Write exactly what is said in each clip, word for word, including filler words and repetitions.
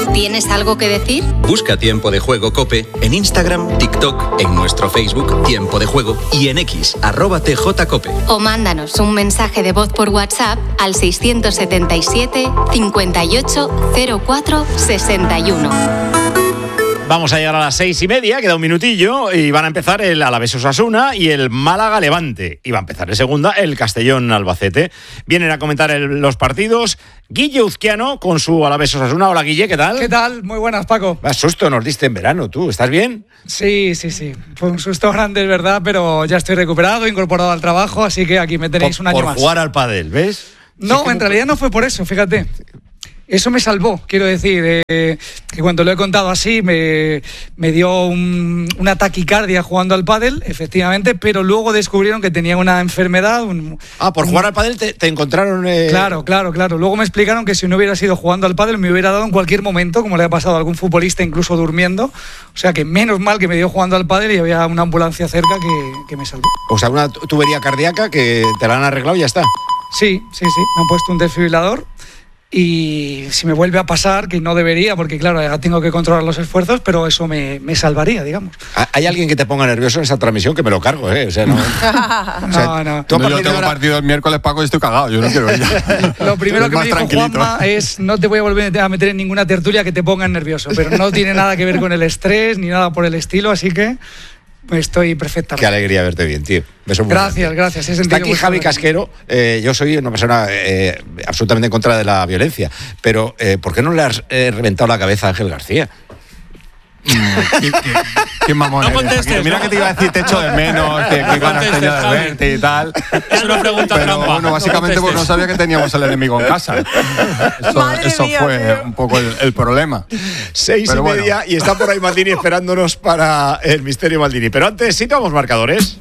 tienes algo que decir? Busca Tiempo de Juego COPE en Instagram, TikTok, en nuestro Facebook Tiempo de Juego y en X, arroba tjcope. O mándanos un mensaje de voz por WhatsApp al seiscientos setenta y siete, cincuenta y ocho, cero cuatro, sesenta y uno. Vamos a llegar a las seis y media, queda un minutillo, y van a empezar el Alavés Osasuna y el Málaga Levante. Y va a empezar en segunda el Castellón Albacete. Vienen a comentar el, los partidos Guille Uzquiano con su Alavés Osasuna. Hola Guille, ¿qué tal? ¿Qué tal? Muy buenas, Paco. Más susto nos diste en verano, ¿tú? ¿Estás bien? Sí, sí, sí. Fue un susto grande, es verdad, pero ya estoy recuperado, incorporado al trabajo, así que aquí me tenéis por, un año por más. Por jugar al pádel, ¿ves? No, sí, en realidad no fue por eso, fíjate. Eso me salvó, quiero decir, eh, que cuando lo he contado así me, me dio un, una taquicardia jugando al pádel, efectivamente, pero luego descubrieron que tenía una enfermedad. Un, ah, por un, jugar al pádel te, te encontraron... Eh... Claro, claro, claro. Luego me explicaron que si no hubiera sido jugando al pádel me hubiera dado en cualquier momento, como le ha pasado a algún futbolista incluso durmiendo. O sea que menos mal que me dio jugando al pádel y había una ambulancia cerca que, que me salvó. O sea, una tubería cardíaca que te la han arreglado y ya está. Sí, sí, sí. Me han puesto un desfibrilador. Y si me vuelve a pasar, que no debería, porque claro, ya tengo que controlar los esfuerzos, pero eso me, me salvaría, digamos. ¿Hay alguien que te ponga nervioso en esa transmisión? Que me lo cargo, ¿eh? O sea, no. o sea, no, no. ¿tú no yo tengo ahora... partido el miércoles, Paco, y estoy cagado. Yo no quiero ir. Lo primero que me dijo Juanma es: no te voy a volver a meter en ninguna tertulia que te pongan nervioso, pero no tiene nada que ver con el estrés ni nada por el estilo, así que estoy perfectamente. Qué alegría verte bien, tío. Beso muy gracias, grande. gracias. He Está aquí Javi Casquero. Eh, yo soy una persona eh, absolutamente en contra de la violencia, pero eh, ¿por qué no le has eh, reventado la cabeza a Ángel García? ¿Qué, qué, qué mamón no eres, contestes, mira no. que te iba a decir te echo de menos, que, que ganas tenía de verte y tal. Es una pregunta pero trampa. bueno, básicamente no porque no sabía que teníamos el enemigo en casa. Eso, eso mía, fue tío. un poco el, el problema. Seis pero y media bueno. y está por ahí Maldini esperándonos para el misterio Maldini. Pero antes sí tomamos marcadores.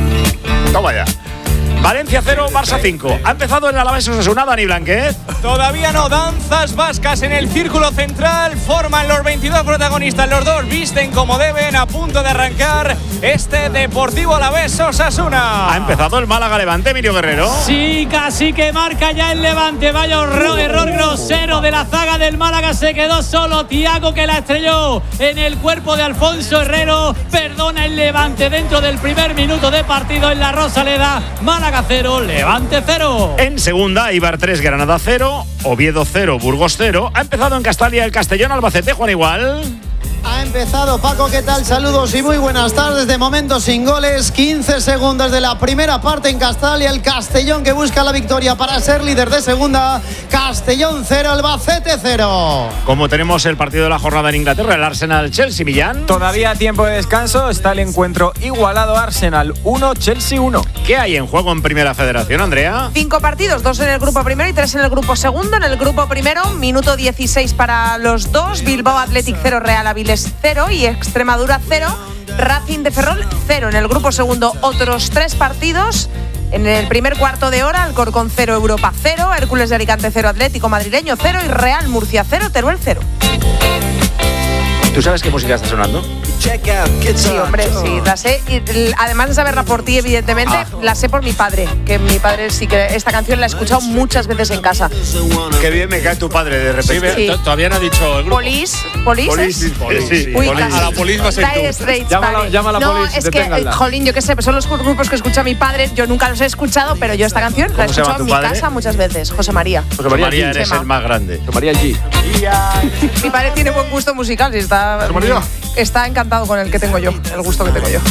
Toma ya. Valencia cero, Barça cinco. Ha empezado el Alavés Osasuna, Dani Blanquez. Todavía no, danzas vascas en el círculo central, forman los veintidós protagonistas, los dos visten como deben, a punto de arrancar este Deportivo Alavés Osasuna. Ha empezado el Málaga Levante, Emilio Guerrero. Sí, casi que marca ya el Levante, vaya error, error grosero de la zaga del Málaga, se quedó solo Thiago que la estrelló en el cuerpo de Alfonso Herrero, perdona el Levante dentro del primer minuto de partido en la Rosaleda, Málaga cero, Levante cero. En segunda, Eibar tres, Granada cero, Oviedo cero, Burgos cero. Ha empezado en Castalia el Castellón Albacete, Juan Igual. Ha empezado, Paco, ¿qué tal? Saludos y muy buenas tardes. De momento sin goles, quince segundos de la primera parte en Castalia. El Castellón que busca la victoria para ser líder de segunda. Castellón cero, Albacete cero. Como tenemos el partido de la jornada en Inglaterra, el Arsenal-Chelsea, Millán. Todavía tiempo de descanso, está el encuentro igualado, Arsenal uno, Chelsea uno. ¿Qué hay en juego en Primera Federación, Andrea? Cinco partidos, dos en el grupo primero y tres en el grupo segundo. En el grupo primero, minuto dieciséis para los dos. Bilbao Athletic cero, Real Avilés cero y Extremadura cero, Racing de Ferrol cero. En el grupo segundo, otros tres partidos. En el primer cuarto de hora, Alcorcón cero, Europa cero, Hércules de Alicante cero, Atlético Madrileño cero y Real Murcia cero, Teruel cero. ¿Tú sabes qué música está sonando? Sí, hombre, sí, la sé. Y, además de saberla por ti, evidentemente, ah. la sé por mi padre. Que mi padre sí que esta canción la ha escuchado muchas veces en casa. Qué bien me cae tu padre de repente. Sí, sí. Todavía no ha dicho el grupo. Police. ¿Police? Police, police, sí. Uy, police. A la Police va a ser Dire Straits, Llámala, vale. llámala no, Police, es que, deténganla. jolín, yo qué sé, son los grupos que escucha mi padre. Yo nunca los he escuchado, pero yo esta canción la he escuchado en mi padre? casa muchas veces. José María. José María, María G. eres Chema. el más grande. José María G. Mi padre tiene buen gusto musical y está, ¿José María? está encantado con el que tengo yo, el gusto que tengo yo.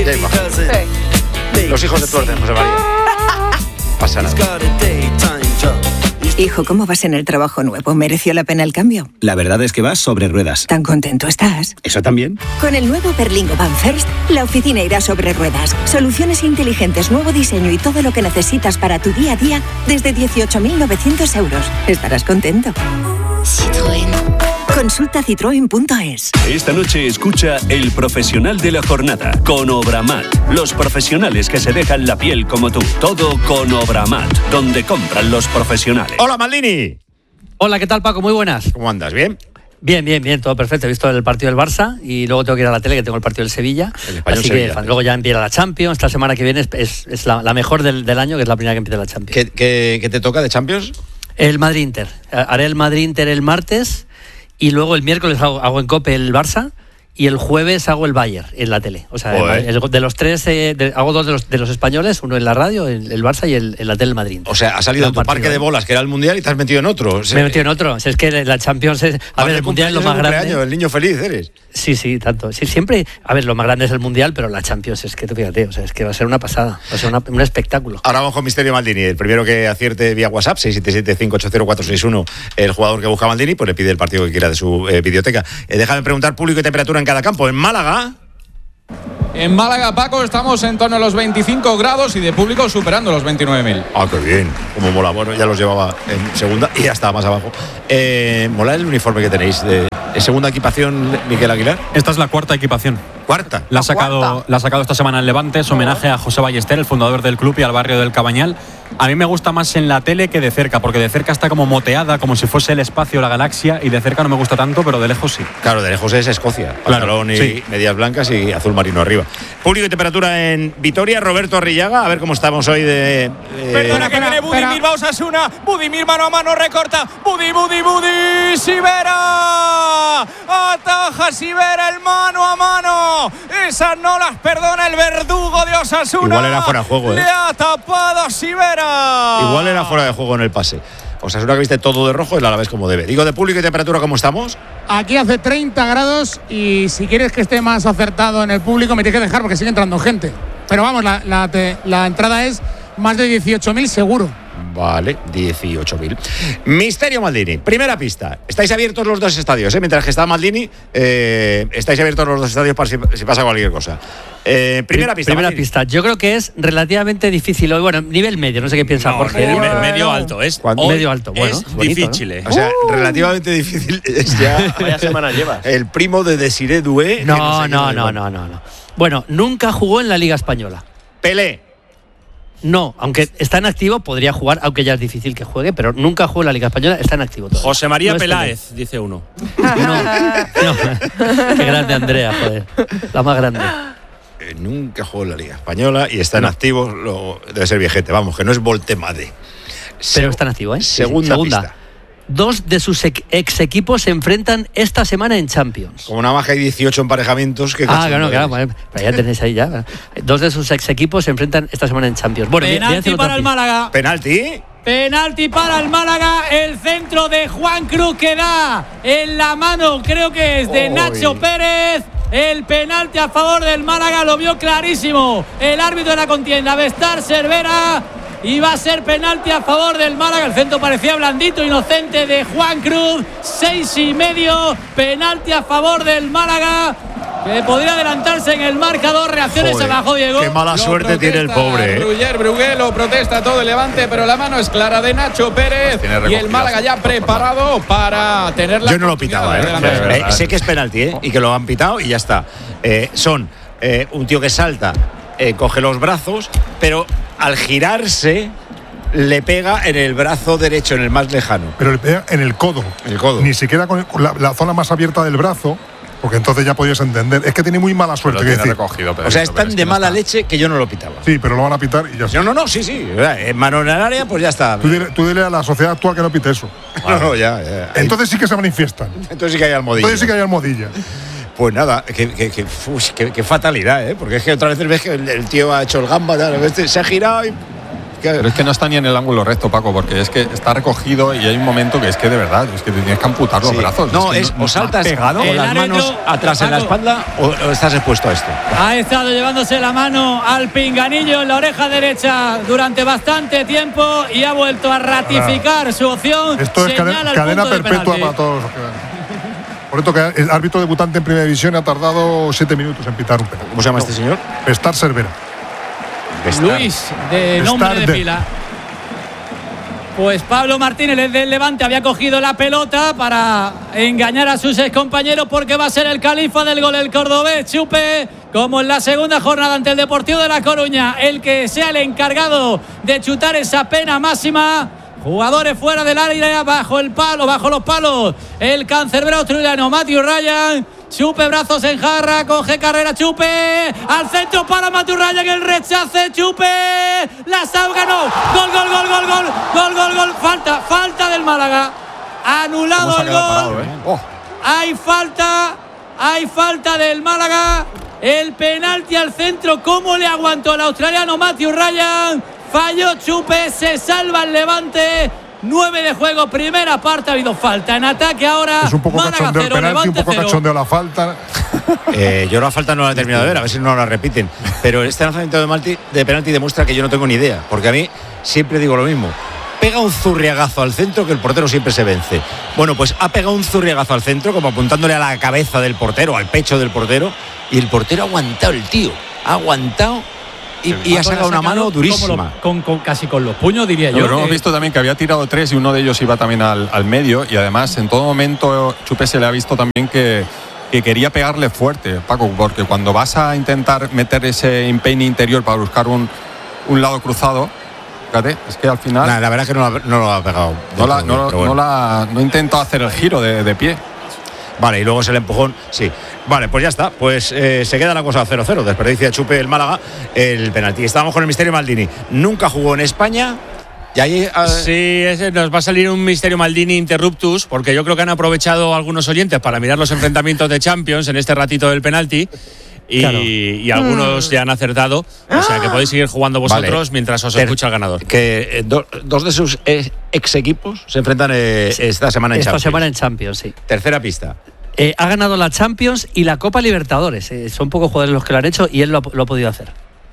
Sí. Los hijos de tu orden, José María. Pasa nada. Hijo, ¿cómo vas en el trabajo nuevo? ¿Mereció la pena el cambio? La verdad es que vas sobre ruedas. ¿Tan contento estás? ¿Eso también? Con el nuevo Berlingo Van First, la oficina irá sobre ruedas. Soluciones inteligentes, nuevo diseño y todo lo que necesitas para tu día a día desde dieciocho mil novecientos euros. Estarás contento. Citroën. Consulta citroen punto es. Esta noche escucha El Profesional de la Jornada con Obramat. Los profesionales que se dejan la piel como tú. Todo con Obramat, donde compran los profesionales. Hola, Maldini. Hola, ¿qué tal, Paco? Muy buenas. ¿Cómo andas? ¿Bien? Bien, bien, bien, todo perfecto. He visto el partido del Barça y luego tengo que ir a la tele, que tengo el partido del Sevilla. El Español Así Sevilla. que luego ya empieza la Champions. Esta semana que viene es, es, es la, la mejor del, del año, que es la primera que empieza la Champions. ¿Qué, qué, qué te toca de Champions? El Madrid-Inter. Haré el Madrid-Inter el martes y luego el miércoles hago, hago en COPE el Barça. Y el jueves hago el Bayern en la tele. O sea, el, el, de los tres, eh, de, hago dos de los, de los españoles, uno en la radio, el, el Barça y el, en la tele el Madrid. O sea, has salido de tu parque de bolas, que era el Mundial, y te has metido en otro. O sea, me he metido en otro. O sea, es que la Champions es... A ver, el Mundial es lo más grande. El niño feliz eres. Sí, sí, tanto. Sí, siempre... A ver, lo más grande es el Mundial, pero la Champions es que, fíjate, o sea, es que va a ser una pasada. Va a ser una, un espectáculo. Ahora vamos con Misterio Maldini. El primero que acierte vía WhatsApp, seis siete siete, cinco ocho cero, cuatro seis uno, el jugador que busca a Maldini, pues le pide el partido que quiera de su eh, videoteca. Eh, déjame preguntar público y temperatura en cada campo. En Málaga... En Málaga, Paco, estamos en torno a los veinticinco grados y de público superando los veintinueve mil. Ah, qué bien. Como mola. Bueno, ya los llevaba en segunda y ya está más abajo. Eh, mola el uniforme que tenéis. De, ¿Es segunda equipación, Miquel Aguilar? Esta es la cuarta equipación. ¿Cuarta? La ha sacado, la ha sacado esta semana en Levante. Es homenaje a José Ballester, el fundador del club, y al barrio del Cabañal. A mí me gusta más en la tele que de cerca, porque de cerca está como moteada, como si fuese el espacio, la galaxia, y de cerca no me gusta tanto, pero de lejos sí. Claro, de lejos es Escocia. Pantalón claro, y sí. medias blancas y azul marino arriba. Público y temperatura en Vitoria, Roberto Arrillaga. A ver cómo estamos hoy de... Eh... Perdona que viene Budimir, va Osasuna. Budimir mano a mano, recorta. Budi, Budi, Budi. Sivera. Ataja Sivera el mano a mano. Esas no las perdona el verdugo de Osasuna. Igual era fuera de juego, ¿eh? Le ha tapado Sivera. Igual era fuera de juego en el pase. Osasuna que viste todo de rojo, el Alavés como debe. Digo, de público y temperatura, ¿cómo estamos? Aquí hace treinta grados y si quieres que esté más acertado en el público me tienes que dejar porque sigue entrando gente. Pero vamos, la, la, te, la entrada es más de dieciocho mil seguro. Vale, dieciocho mil. Misterio Maldini, primera pista. Estáis abiertos los dos estadios, ¿eh? Mientras que está Maldini, eh, estáis abiertos los dos estadios para si, si pasa cualquier cosa. Eh, primera pista. Primera Maldini. pista. Yo creo que es relativamente difícil. Bueno, nivel medio, no sé qué piensa no, Jorge. No, no, medio alto, es. Medio alto, bueno. Es bonito, difícil, ¿no? ¿eh? O sea, uh. relativamente difícil es ya. Vaya semana llevas. El primo de Desiré Doué. No, no, no, no, no, no, no. Bueno, nunca jugó en la Liga Española. Pelé. No, aunque está en activo, podría jugar, aunque ya es difícil que juegue, pero nunca jugó en la Liga Española, está en activo todavía. José María no Peláez, dice uno. No, no. Qué grande Andrea, joder. La más grande. Eh, nunca jugó en la Liga Española y está en no. activo, lo, debe ser viejete, vamos, que no es Voltemade. Pero está en activo, ¿eh? Segunda, Segunda. pista. Dos de sus ex equipos se enfrentan esta semana en Champions. Como una baja hay dieciocho emparejamientos. Que ah, claro, claro. Bueno, pero ya tenéis ahí ya. Dos de sus ex equipos se enfrentan esta semana en Champions. Bueno, penalti para el Málaga. ¿Penalti? Penalti para el Málaga. El centro de Juan Cruz que da en la mano, creo que es de Oy. Nacho Pérez. El penalti a favor del Málaga lo vio clarísimo el árbitro de la contienda, Bestar Cervera. Y va a ser penalti a favor del Málaga. El centro parecía blandito, inocente de Juan Cruz. Seis y medio. Penalti a favor del Málaga, que podría adelantarse en el marcador. Reacciones Joder, abajo, Diego. Qué mala Lo suerte tiene el pobre. ¿eh? Bruguer, Bruguer, lo protesta todo el Levante, pero la mano es clara de Nacho Pérez. Y el Málaga ya preparado para tener la. Yo no lo pitaba, ¿eh? Eh, eh, sé que es penalti, ¿eh? Y que lo han pitado y ya está. Eh, son eh, un tío que salta, eh, coge los brazos, pero al girarse le pega en el brazo derecho, en el más lejano. Pero le pega en el codo. En el codo. Ni siquiera con, el, con la, la zona más abierta del brazo, porque entonces ya podías entender. Es que tiene muy mala suerte. Pero Que decir. recogido, pero o sea, eso, es tan es de que mala no leche que yo no lo pitaba. Sí, pero lo van a pitar y ya está. No, no, no, sí, sí. En mano en el área, pues ya está. Tú dile, tú dile a la sociedad actual que no pite eso. No, no, ya, ya. Entonces sí que se manifiestan. Entonces sí que hay almohadilla. Entonces sí que hay almohadilla. Pues nada, que, que, que, uf, que, que fatalidad, ¿eh? Porque es que otra vez ves que el, el tío ha hecho el gamba, tal, se ha girado y... Pero es que no está ni en el ángulo recto, Paco, porque es que está recogido y hay un momento que es que de verdad, es que te tienes que amputar los sí. brazos. No, es, es, que es no, o saltas pegado con las manos atrás en la espalda o, o estás expuesto a esto. Ha estado llevándose la mano al pinganillo en la oreja derecha durante bastante tiempo y ha vuelto a ratificar su opción. Esto es cadena, cadena perpetua para todos los que ven. Por esto que el árbitro debutante en Primera División ha tardado siete minutos en pitar un penalti. ¿Cómo se llama no. este señor? Bestar Cervera. Bestar. Luis, de nombre Bestar de pila. Pues Pablo Martínez, el del Levante, había cogido la pelota para engañar a sus excompañeros porque va a ser el califa del gol, el cordobés Chupe, como en la segunda jornada ante el Deportivo de La Coruña, el que sea el encargado de chutar esa pena máxima. Jugadores fuera del área, bajo el palo, bajo los palos, el cancerbero asturiano Matthew Ryan. Chupe, brazos en jarra, coge carrera Chupe, al centro para Matthew Ryan, el rechace Chupe, la salga, no, gol, gol, gol, gol, gol, gol, gol, gol, falta, falta del Málaga, anulado el gol. Parado, ¿eh? oh. hay falta, hay falta del Málaga. El penalti al centro, ¿cómo le aguantó el australiano Matthew Ryan? Falló Chupe, se salva el Levante. nueve de juego, primera parte, ha habido falta. En ataque ahora, es un poco Málaga cachondeo cero, el penalti, Levante un poco cero. cachondeo la falta. Eh, yo la falta no la he terminado de ver, a ver si no la repiten. Pero este lanzamiento de, Malti, de penalti demuestra que yo no tengo ni idea, porque a mí siempre digo lo mismo. Pega un zurriagazo al centro que el portero siempre se vence. Bueno, pues ha pegado un zurriagazo al centro, como apuntándole a la cabeza del portero, al pecho del portero, y el portero ha aguantado, el tío. Ha aguantado y, y ha sacado una mano durísima. Lo, con, con, casi con los puños, diría no, yo. Pero que... hemos visto también que había tirado tres y uno de ellos iba también al, al medio. Y además, en todo momento, Chupe se le ha visto también que, que quería pegarle fuerte, Paco, porque cuando vas a intentar meter ese empeine interior para buscar un, un lado cruzado, fíjate, es que al final. Nah, la verdad es que no, la, no lo ha pegado. No, la, bien, no, bueno. no, la, no intentó hacer el giro de, de pie. Vale, y luego es el empujón, sí. Vale, pues ya está. Pues eh, se queda la cosa cero cero. Desperdicia Chupe el Málaga el penalti. Estábamos con el misterio Maldini. Nunca jugó en España. Y ahí, eh... Sí, ese nos va a salir un misterio Maldini interruptus, porque yo creo que han aprovechado algunos oyentes para mirar los enfrentamientos de Champions en este ratito del penalti. Y, Claro. y algunos ya han acertado. O sea que podéis seguir jugando vosotros Vale. mientras os Ter- escucha el ganador. Que eh, do- dos de sus eh, ex equipos se enfrentan eh, esta semana en Esta Champions. semana en Champions, sí. Tercera pista. Eh, ha ganado la Champions y la Copa Libertadores. Eh, son pocos jugadores los que lo han hecho y él lo ha, lo ha podido hacer.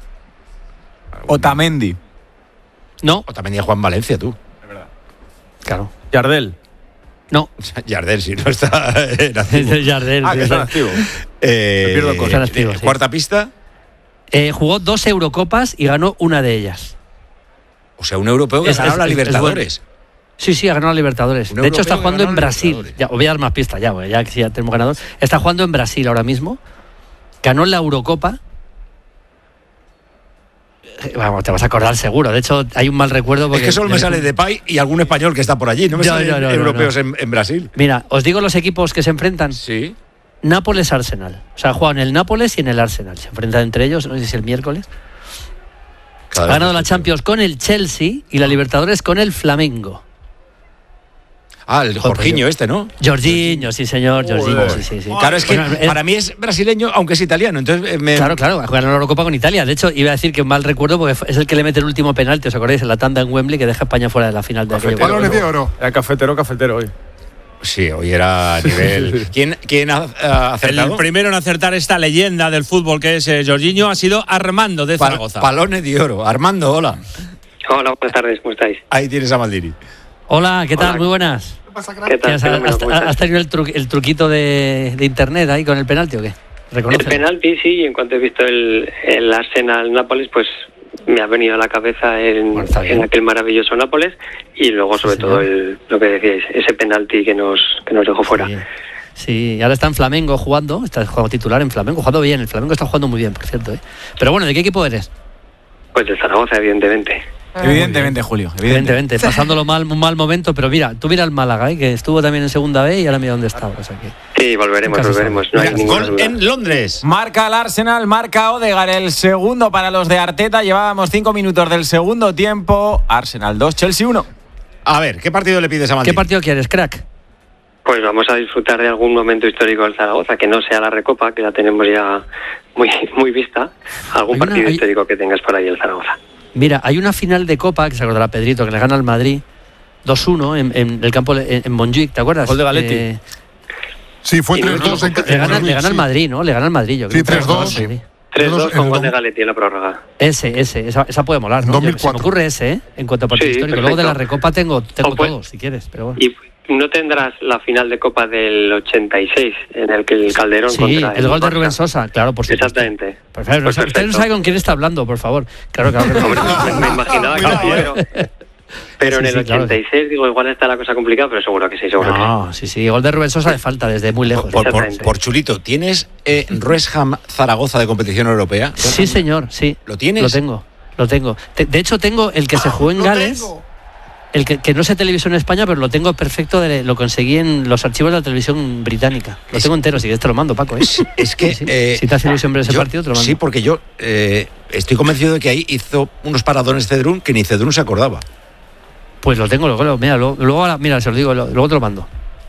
Otamendi. No. Otamendi a Juan Valencia, tú. Claro. Yardel. No. Yardel, si no está en activo. Yardel. Ah, que está en activo. Eh, Me pierdo cosas. Está en activo, eh, sí. Cuarta pista. Eh, jugó dos Eurocopas y ganó una de ellas. O sea, un europeo que Es- ganó es- la es- es Libertadores. Sí, sí, ha ganado la Libertadores. Un De hecho, está europeo que jugando ganó en la Brasil. Libertadores. Ya, os voy a dar más pistas, ya, bueno, ya que ya tenemos ganador. Está jugando en Brasil ahora mismo. Ganó la Eurocopa. Eh, Vamos, te vas a acordar seguro. De hecho, hay un mal recuerdo. Es Porque que solo me sale Depay y algún español que está por allí. No me No, salen no, no, no, europeos no. En, en Brasil. Mira, os digo los equipos que se enfrentan. Sí. Nápoles-Arsenal. O sea, juegan el Nápoles y en el Arsenal. Se enfrentan entre ellos, no sé si es el miércoles. Cada Ha vez ganado más la difícil. Champions con el Chelsea y la Libertadores con el Flamengo. Ah, el Jorginho este, ¿no? Jorginho, sí señor, Jorginho, sí, sí, sí. Claro, es que Bueno, es- para mí es brasileño, aunque es italiano. Entonces, eh, me... Claro, claro, ha jugado la Eurocopa con Italia. De hecho, iba a decir que un mal recuerdo porque es el que le mete el último penalti, ¿os acordáis? En la tanda en Wembley que deja a España fuera de la final de aquello. Balones de oro. Era cafetero, cafetero hoy. Sí, hoy era a nivel. ¿Quién, quién ha, ha acertado? El primero en acertar esta leyenda del fútbol que es eh, Jorginho ha sido Armando de Pa- Zaragoza. Palones de oro. Armando, hola. Hola, buenas tardes, ¿cómo estáis? Ahí tienes a Maldini. Hola, ¿qué tal? Hola. Muy buenas. ¿Qué tal? ¿Has, Fenómeno, has- ¿cómo estás? has tenido el, tru- el truquito de, de internet ahí con el penalti o qué? El ¿Reconoces? penalti, sí, y en cuanto he visto el, el Arsenal-Nápoles, pues me ha venido a la cabeza en, Bueno, está bien. en aquel maravilloso Nápoles y luego, sobre Sí, todo, señor. el, lo que decíais, ese penalti que nos, que nos dejó fuera. Sí. Sí, ahora está en Flamengo jugando, está jugando titular en Flamengo, jugando bien, el Flamengo está jugando muy bien, por cierto. ¿eh? Pero bueno, ¿de qué equipo eres? Pues de Zaragoza, evidentemente. Evidentemente, Julio. Evidentemente. Evidentemente, pasándolo mal, un mal momento, pero mira, tú mira el Málaga, ¿eh? que estuvo también en segunda B y ahora mira dónde está. O sea que, Sí, volveremos, Nunca se volveremos, no hay Mira, ninguna gol duda. en Londres. Marca el Arsenal, marca Odegaard, el segundo para los de Arteta. Llevábamos cinco minutos del segundo tiempo. Arsenal dos, Chelsea uno. A ver, ¿qué partido le pides a Maldini? ¿qué partido quieres, crack? Pues vamos a disfrutar de algún momento histórico del Zaragoza, que no sea la Recopa, que la tenemos ya muy, muy vista. Algún Hay una- partido hay- histórico que tengas por ahí el Zaragoza. Mira, hay una final de Copa, que se acordará Pedrito, que le gana al Madrid dos uno en, en el campo en, en Montjuic, ¿te acuerdas? Gol de Galetti. Eh, Sí, fue Y tres dos en le gana, le gana al sí. Madrid, ¿no? Le gana al Madrid, yo creo. Sí, tres dos. Sí. tres dos en con el gol de dos- Galetti en la prórroga. Ese, ese, esa, esa puede molar, En ¿no? dos mil Se me cuatro. ocurre ese, ¿eh? En cuanto a partido Sí, histórico. Luego de la perfecto. Recopa tengo, tengo O pues- todos, si quieres, pero bueno. Y no tendrás la final de Copa del ochenta y seis, en el que el Calderón Sí, contra el gol de Barça. Rubén Sosa, claro, por supuesto. Exactamente. Por favor, Pues no- usted no perfecto. sabe con quién está hablando, por favor. Claro, claro. que no. Hombre, me, me imaginaba que Cuidado, sí, pero, pero en Sí, el sí, claro. ochenta y seis, digo, igual está la cosa complicada, pero seguro que sí, seguro que sí. No, sí, sí, gol de Rubén Sosa de falta desde muy lejos. Por, por- Exactamente. por chulito, ¿tienes eh, West Ham Zaragoza de competición europea? Sí, señor, sí. ¿Lo tienes? Lo tengo, lo tengo. Te- De hecho, tengo el que se jugó en Gales, el que, que no se televisó en España, pero lo tengo perfecto, de- lo conseguí en los archivos de la televisión británica. Lo Es- tengo entero, si quieres te lo mando, Paco. ¿eh? Es que. Sí, sí. eh, si te hace ilusión ver ese yo- partido, te lo mando. Sí, porque yo eh, estoy convencido de que ahí hizo unos paradones Cedrún que ni Cedrún se acordaba. Pues lo tengo, luego, mira, luego, luego ahora- mira, se lo digo, lo- luego te lo mando.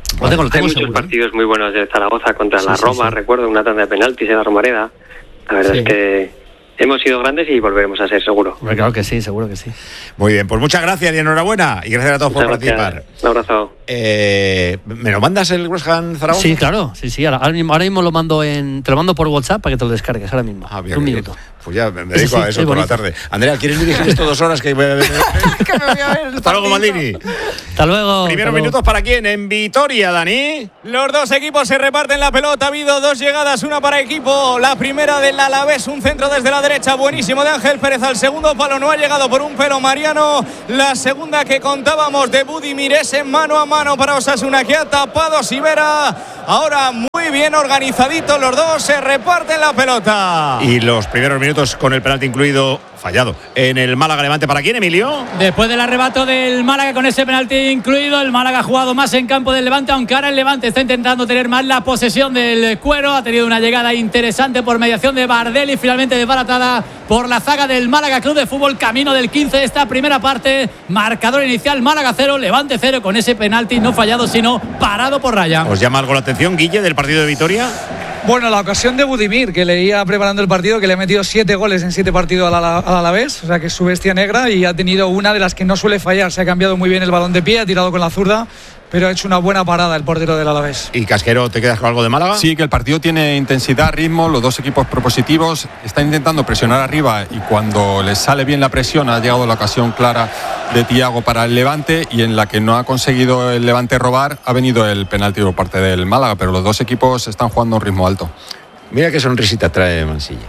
Lo tengo, lo tengo Hay muchos seguro. partidos muy buenos de Zaragoza contra Sí, la sí, Roma, sí. recuerdo una tanda de penaltis en la Romareda. La verdad Sí. es que hemos sido grandes y volveremos a ser, seguro. Hombre, claro que sí, seguro que sí. Muy bien, pues muchas gracias y enhorabuena. Y gracias a todos Muchas por gracias. participar. Un abrazo. Eh, ¿Me lo mandas el West Ham Zaragoza? Sí, claro, sí, sí. Ahora, ahora mismo, ahora mismo lo mando en. Te lo mando por WhatsApp para que te lo descargues ahora mismo. Ah, bien, Un bien. minuto. Pues ya me Ese dedico sí, a eso es por la bonito. tarde. Andrea, ¿quieres dirigir esto dos horas que voy a ver? Que me voy a ver el Hasta luego, partido. Maldini. Hasta luego. Primeros hasta luego. minutos para quién? En Vitoria, Dani. Los dos equipos se reparten la pelota. Ha habido dos llegadas, una para equipo. La primera del Alavés, un centro desde la derecha, buenísimo de Ángel Pérez al segundo palo. No ha llegado por un pelo Mariano. La segunda que contábamos de Budimir es en mano a mano para Osasuna, que ha tapado Sivera. Ahora muy bien organizaditos los dos, se reparten la pelota. Y los primeros minutos con el penalti incluido, fallado. En el Málaga Levante, ¿para quién, Emilio? Después del arrebato del Málaga con ese penalti incluido, el Málaga ha jugado más en campo del Levante, aunque ahora el Levante está intentando tener más la posesión del cuero. Ha tenido una llegada interesante por mediación de Bardel y finalmente desbaratada por la zaga del Málaga Club de Fútbol, camino del quince de esta primera parte. Marcador inicial, Málaga cero, Levante cero, con ese penalti no fallado, sino parado por Raya. ¿Os llama algo la atención, Guille, del partido de Vitoria? Bueno, la ocasión de Budimir, que leía preparando el partido, que le ha metido siete goles en siete partidos al, Ala- al Alavés, o sea que es su bestia negra, y ha tenido una de las que no suele fallar. Se ha cambiado muy bien el balón de pie, ha tirado con la zurda, pero ha hecho una buena parada el portero del Alavés. ¿Y Casquero, te quedas con algo de Málaga? Sí, que el partido tiene intensidad, ritmo, los dos equipos propositivos, están intentando presionar arriba y cuando les sale bien la presión ha llegado la ocasión clara de Thiago para el Levante y en la que no ha conseguido el Levante robar ha venido el penalti por parte del Málaga, pero los dos equipos están jugando a un ritmo alto. Mira qué sonrisita trae Mansilla.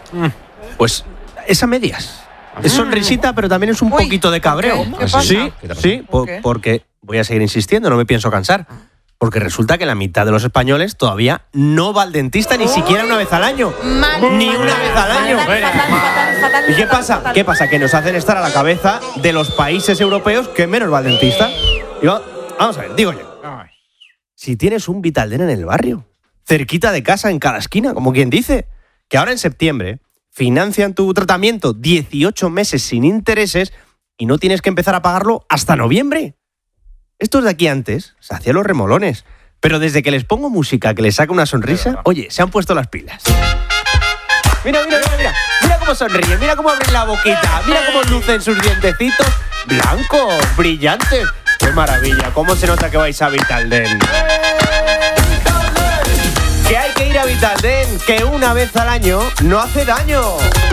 Pues es a medias. Es sonrisita, pero también es un Uy, poquito de cabreo. ¿qué? ¿Qué pasa? Sí, ¿Qué te pasa? sí, po- ¿Por qué? porque voy a seguir insistiendo, no me pienso cansar. Porque resulta que la mitad de los españoles todavía no va al dentista ni siquiera una vez al año. Mal, Ni fatal, una vez al año. fatal, fatal, fatal, fatal, ¿Y qué fatal, pasa? fatal. ¿Qué pasa? Que nos hacen estar a la cabeza de los países europeos que menos va al dentista. Y va- vamos a ver, digo yo. Si tienes un Vitaldent en el barrio, cerquita de casa, en cada esquina, como quien dice, que ahora en septiembre financian tu tratamiento dieciocho meses sin intereses y no tienes que empezar a pagarlo hasta noviembre. Estos de aquí antes se hacían los remolones, pero desde que les pongo música que les saca una sonrisa, oye, se han puesto las pilas. Mira, mira, mira, mira, mira cómo sonríen, mira cómo abren la boquita, mira cómo lucen sus dientecitos blancos, brillantes. ¡Qué maravilla! ¿Cómo se nota que vais a Vitaldent? Que hay que ir a Vitaldent, que una vez al año no hace daño.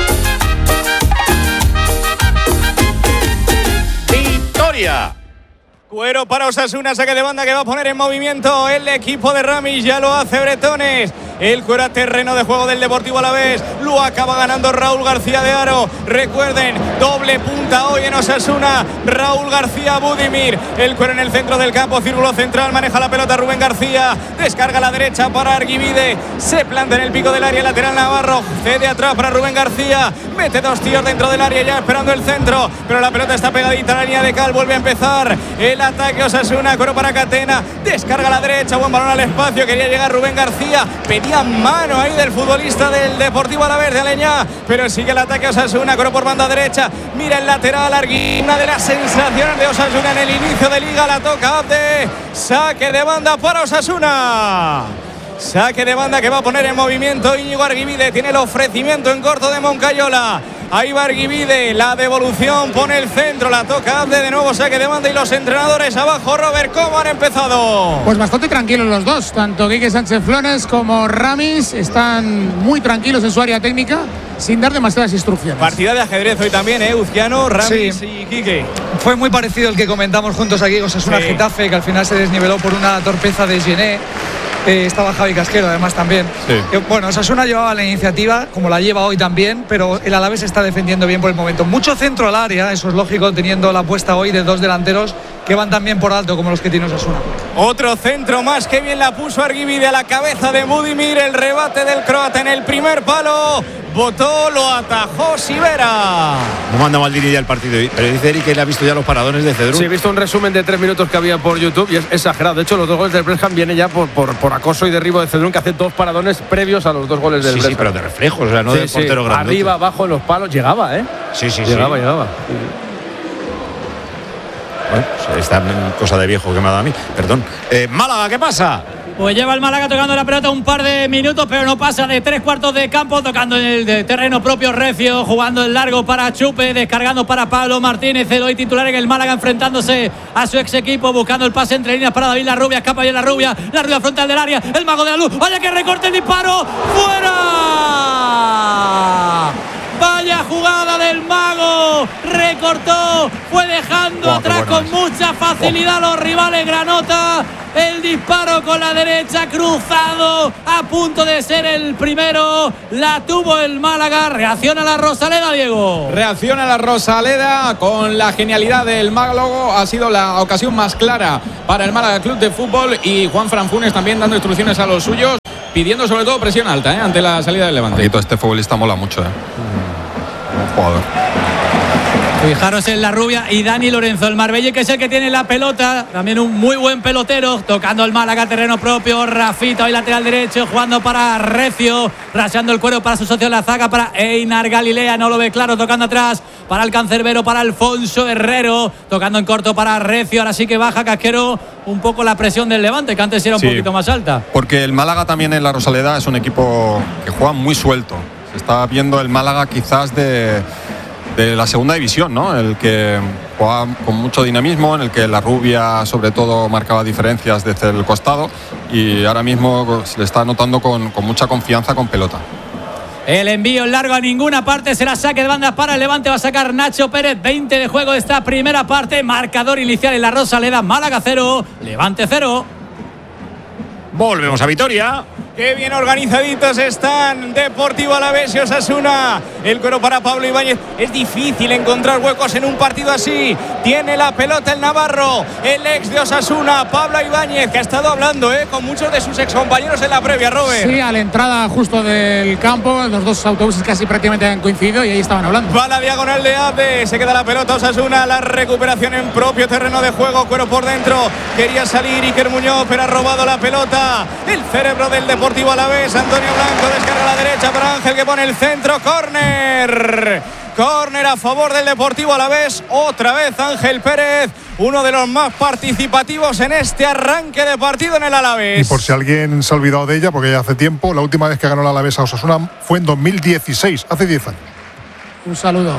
Victoria. Cuero para Osasuna, saque de banda que va a poner en movimiento el equipo de Ramis, ya lo hace Bretones. El cuero a terreno de juego del Deportivo Alavés, lo acaba ganando Raúl García de Aro. Recuerden, doble punta hoy en Osasuna, Raúl García Budimir. El cuero en el centro del campo, círculo central, maneja la pelota Rubén García, descarga a la derecha para Arguivide, se planta en el pico del área, lateral Navarro, cede atrás para Rubén García, mete dos tíos dentro del área ya esperando el centro, pero la pelota está pegadita a la línea de cal, vuelve a empezar el ataque Osasuna, cuero para Catena, descarga a la derecha, buen balón al espacio, quería llegar Rubén García, pedía mano ahí del futbolista del Deportivo Alavés de Aleñá, pero sigue el ataque Osasuna, cuero por banda derecha, mira el lateral Arguí, una de las sensaciones de Osasuna en el inicio de liga, la toca Abde, saque de banda para Osasuna. Saque de banda que va a poner en movimiento Íñigo Arguivide. Tiene el ofrecimiento en corto de Moncayola. Ahí va Arguivide. La devolución pone el centro. La toca Abde. De nuevo saque de banda. Y los entrenadores abajo. Robert, ¿cómo han empezado? Pues bastante tranquilos los dos. Tanto Quique Sánchez Flores como Ramis están muy tranquilos en su área técnica, sin dar demasiadas instrucciones. Partida de ajedrez hoy también, ¿eh? Uzquiano, Ramis Sí. y Quique. Fue muy parecido el que comentamos juntos aquí, Osasuna Sí. Getafe, que al final se desniveló por una torpeza de Gené. Eh, estaba Javi Casquero además también. Sí. Eh, bueno, Osasuna llevaba la iniciativa, como la lleva hoy también, pero el Alavés está defendiendo bien por el momento. Mucho centro al área, eso es lógico, teniendo la apuesta hoy de dos delanteros que van también por alto, como los que tiene Osasuna. Otro centro más, que bien la puso Arguivide a la cabeza de Budimir. El rebate del croata en el primer palo. Botó, lo atajó Sivera. No manda Maldini ya el partido, pero dice Eric que él ha visto ya los paradones de Cedrún. Sí, he visto un resumen de tres minutos que había por YouTube y es exagerado. De hecho, los dos goles del Bresham vienen ya por, por, por acoso y derribo de Cedrún, que hace dos paradones previos a los dos goles del Sí, sí, Bresham. pero de reflejos, o sea, no Sí, de sí. portero grande. Arriba, abajo, en los palos, llegaba, ¿eh? Sí, sí, Llegaba, sí. llegaba. Bueno, esta cosa de viejo que me ha dado a mí, perdón. Eh, Málaga, ¿qué pasa? Pues lleva el Málaga tocando la pelota un par de minutos, pero no pasa de tres cuartos de campo, tocando en el de terreno propio Recio, jugando en largo para Chupe, descargando para Pablo Martínez, el hoy titular en el Málaga, enfrentándose a su ex equipo, buscando el pase entre líneas para David Larrubia, escapa bien Larrubia, Larrubia frontal del área, el mago de la luz, vaya que recorte el disparo, ¡fuera! Vaya jugada del mago, recortó, fue dejando wow, atrás con mucha facilidad oh. los rivales. Granota, el disparo con la derecha, cruzado, a punto de ser el primero, la tuvo el Málaga. Reacciona la Rosaleda, Diego. Reacciona la Rosaleda con la genialidad del mago, ha sido la ocasión más clara para el Málaga Club de Fútbol, y Juan Fran Funes también dando instrucciones a los suyos, pidiendo sobre todo presión alta ¿eh? ante la salida del Levante. Poquito, este futbolista mola mucho, ¿eh? Un jugador. Fijaros en Larrubia y Dani Lorenzo, el Marbella, que es el que tiene la pelota, también un muy buen pelotero, tocando el Málaga, terreno propio. Rafita hoy lateral derecho, jugando para Recio, raseando el cuero para su socio en la zaga, para Einar Galilea, no lo ve claro, tocando atrás para el cancerbero, para Alfonso Herrero, tocando en corto para Recio. Ahora sí que baja Casquero un poco la presión del Levante, que antes era un sí, poquito más alta. Porque el Málaga también en la Rosaleda es un equipo que juega muy suelto. Se está viendo el Málaga quizás de, de la segunda división, ¿no? El que juega con mucho dinamismo, en el que la Rubia sobre todo marcaba diferencias desde el costado, y ahora mismo se le está notando con, con mucha confianza con pelota. El envío en largo a ninguna parte, será saque de bandas para el Levante, va a sacar Nacho Pérez. Veinte de juego de esta primera parte, marcador inicial en la Rosaleda, Málaga cero, Levante cero. Volvemos a Vitoria. Qué bien organizaditos están Deportivo Alavés y Osasuna. El cuero para Pablo Ibáñez. Es difícil encontrar huecos en un partido así. Tiene la pelota el navarro, el ex de Osasuna, Pablo Ibáñez, que ha estado hablando ¿eh? con muchos de sus excompañeros en la previa, Robert. Sí, a la entrada justo del campo, los dos autobuses casi prácticamente han coincidido y ahí estaban hablando. Va la diagonal de Abde, se queda la pelota Osasuna, la recuperación en propio terreno de juego, cuero por dentro. Quería salir Iker Muñoz, pero ha robado la pelota. El cerebro del Deportivo Deportivo Alavés, Antonio Blanco descarga a la derecha para Ángel, que pone el centro, córner, córner a favor del Deportivo Alavés, otra vez Ángel Pérez, uno de los más participativos en este arranque de partido en el Alavés. Y por si alguien se ha olvidado de ella, porque ya hace tiempo, la última vez que ganó el Alavés a Osasuna fue en dos mil dieciséis, hace diez años. Un saludo.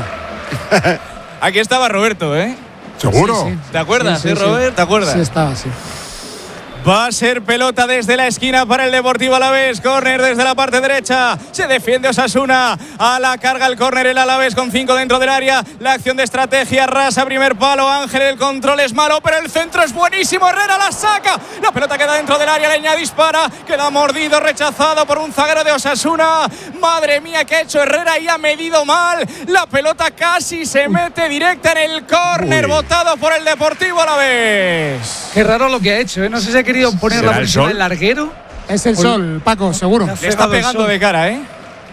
Aquí estaba Roberto, ¿eh? ¿Seguro? Sí, sí. ¿Te acuerdas, sí, sí, ¿eh, Robert? Sí. ¿Te acuerdas? Sí, estaba, sí. Va a ser pelota desde la esquina para el Deportivo Alavés. Córner desde la parte derecha. Se defiende Osasuna. A la carga el córner el Alavés con cinco dentro del área. La acción de estrategia. Rasa primer palo. Ángel, el control es malo, pero el centro es buenísimo. Herrera la saca. La pelota queda dentro del área. Leña dispara. Queda mordido, rechazado por un zaguero de Osasuna. Madre mía, que ha hecho Herrera y ha medido mal. La pelota casi se mete directa en el córner. Botado por el Deportivo Alavés. Qué raro lo que ha hecho, ¿eh? No sé si ha querido poner la posición del larguero. Es el sol, Paco, seguro. Le está pegando de cara, ¿eh?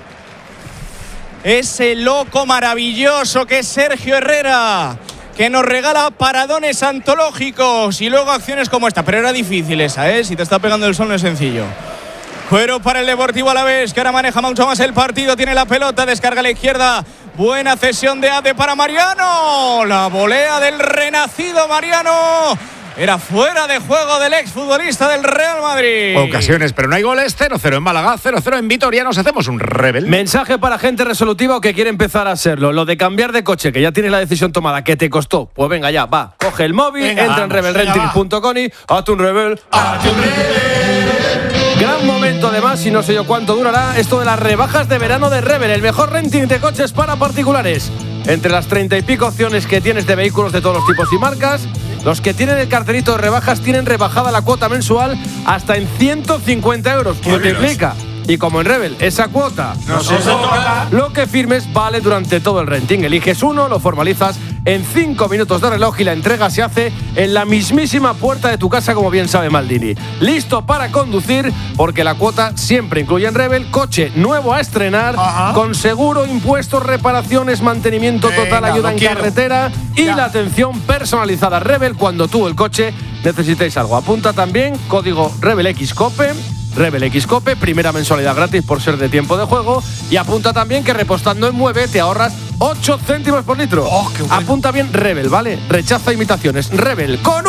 Ese loco maravilloso que es Sergio Herrera, que nos regala paradones antológicos y luego acciones como esta. Pero era difícil esa, ¿eh? Si te está pegando el sol no es sencillo. Cuero para el Deportivo Alavés, que ahora maneja mucho más el partido. Tiene la pelota, descarga a la izquierda. Buena cesión de Ade para Mariano. La volea del renacido Mariano. Era fuera de juego del exfutbolista del Real Madrid. Ocasiones, pero no hay goles. cero cero en Málaga, cero cero en Vitoria. Nos hacemos un rebel. Mensaje para gente resolutiva o que quiere empezar a serlo. Lo de cambiar de coche, que ya tienes la decisión tomada, que te costó. Pues venga ya, va. Coge el móvil, venga, entra vamos, en rebel rentings punto com y hazte un rebel. Hazte un rebel. Gran momento además, y no sé yo cuánto durará, esto de las rebajas de verano de Rebel, el mejor renting de coches para particulares. Entre las treinta y pico opciones que tienes de vehículos de todos los tipos y marcas, los que tienen el cartelito de rebajas tienen rebajada la cuota mensual hasta en ciento cincuenta euros. Multiplica. Y como en Rebel, esa cuota no se toca, lo que firmes vale durante todo el renting. Eliges uno, lo formalizas en cinco minutos de reloj y la entrega se hace en la mismísima puerta de tu casa, como bien sabe Maldini. Listo para conducir, porque la cuota siempre incluye en Rebel coche nuevo a estrenar, ajá, con seguro, impuestos, reparaciones, mantenimiento total, venga, ayuda en quiero. carretera y ya. la atención personalizada. Rebel cuando tú o el coche necesitéis algo. Apunta también código RebelXCope. Rebel Xcope, primera mensualidad gratis por ser de tiempo de juego, y apunta también que repostando en Mueve te ahorras ocho céntimos por litro. Oh, qué bueno. Apunta bien Rebel, ¿vale? Rechaza imitaciones. Rebel con